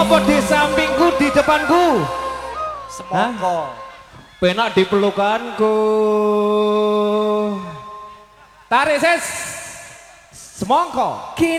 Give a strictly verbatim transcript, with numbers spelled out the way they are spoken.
Apa di sampingku, di depanku? Semongko. Penak di pelukanku. Tarik ses. Semongko.